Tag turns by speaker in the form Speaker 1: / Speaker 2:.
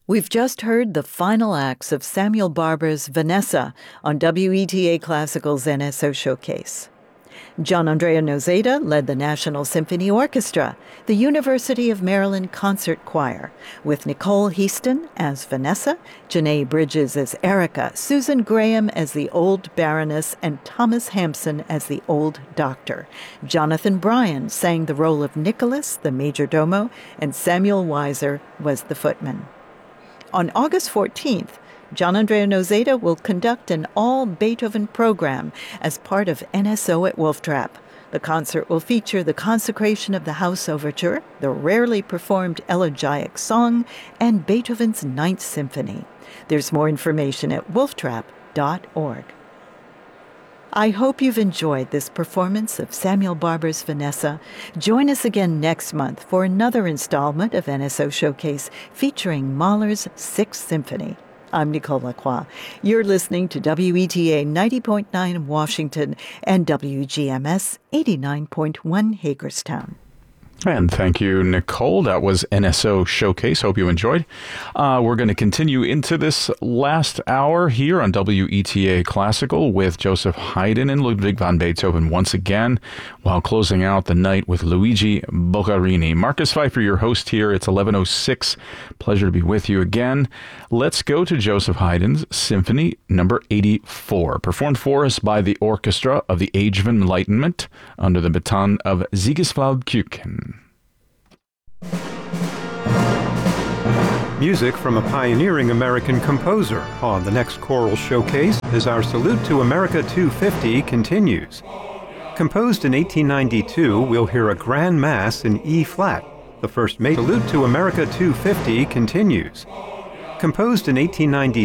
Speaker 1: We've just heard the final acts of Samuel Barber's Vanessa on WETA Classical's NSO Showcase. Gianandrea Nozeda led the National Symphony Orchestra, the University of Maryland Concert Choir, with Nicole Heaston as Vanessa, Janae Bridges as Erica, Susan Graham as the Old Baroness, and Thomas Hampson as the Old Doctor. Jonathan Bryan sang the role of Nicholas, the major domo, and Samuel Weiser was the footman. On August 14th, Gianandrea Nozeda will conduct an all-Beethoven program as part of NSO at Wolf Trap. The concert will feature the Consecration of the House Overture, the rarely performed elegiac song, and Beethoven's Ninth Symphony. There's more information at wolftrap.org. I hope you've enjoyed this performance of Samuel Barber's Vanessa. Join us again next month for another installment of NSO Showcase featuring Mahler's Sixth Symphony. I'm Nicole Lacroix. You're listening to WETA 90.9 in Washington and WGMS 89.1 Hagerstown.
Speaker 2: And thank you, Nicole. That was NSO Showcase. Hope you enjoyed. We're going to continue into this last hour here on WETA Classical with Joseph Haydn and Ludwig van Beethoven once again, while closing out the night with Luigi Boccherini. Marcus Pfeiffer, your host here. It's 11:06. Pleasure to be with you again. Let's go to Joseph Haydn's Symphony number 84, performed for us by the Orchestra of the Age of Enlightenment under the baton of Sigiswald Kuchen.
Speaker 3: Music from a pioneering American composer on the next choral showcase as our Salute to America 250 continues. Composed in 1892, we'll hear a Grand Mass in E-flat. The first Salute to America 250 continues. Composed in 1892,